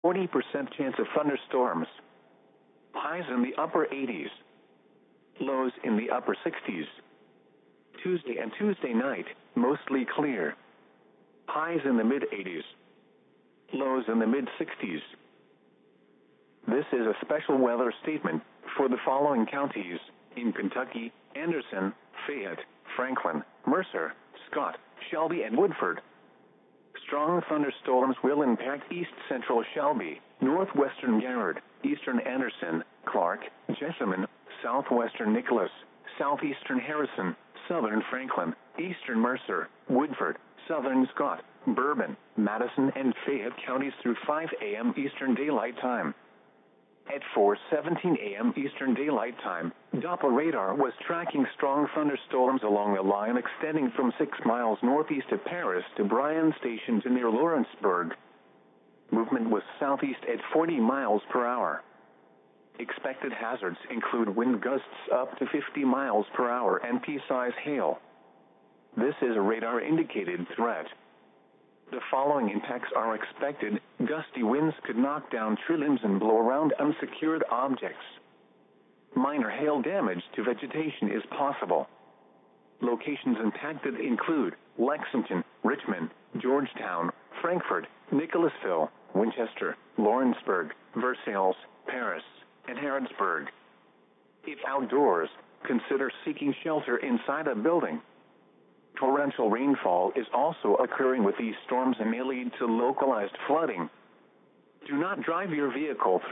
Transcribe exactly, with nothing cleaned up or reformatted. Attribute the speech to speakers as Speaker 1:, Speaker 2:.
Speaker 1: forty percent chance of thunderstorms. Highs in the upper eighties. Lows in the upper sixties. Tuesday and Tuesday night, mostly clear. Highs in the mid eighties. Lows in the mid sixties. This is a special weather statement for the following counties in Kentucky: Anderson, Fayette, Franklin, Mercer, Scott, Shelby, and Woodford. Strong thunderstorms will impact east central Shelby, northwestern Garrard, eastern Anderson, Clark, Jessamine, southwestern Nicholas, southeastern Harrison, southern Franklin, eastern Mercer, Woodford, southern Scott, Bourbon, Madison, and Fayette counties through five a m Eastern Daylight Time. At four seventeen a m Eastern Daylight Time, Doppler radar was tracking strong thunderstorms along a line extending from six miles northeast of Paris to Bryan Station to near Lawrenceburg. Movement was southeast at forty miles per hour. Expected hazards include wind gusts up to fifty miles per hour and pea-size hail. This is a radar-indicated threat. The following impacts are expected. Gusty winds could knock down tree limbs and blow around unsecured objects. Minor hail damage to vegetation is possible. Locations impacted include Lexington, Richmond, Georgetown, Frankfort, Nicholasville, Winchester, Lawrenceburg, Versailles, Paris, and Harrodsburg. If outdoors, consider seeking shelter inside a building. Torrential rainfall is also occurring with these storms and may lead to localized flooding. Do not drive your vehicle through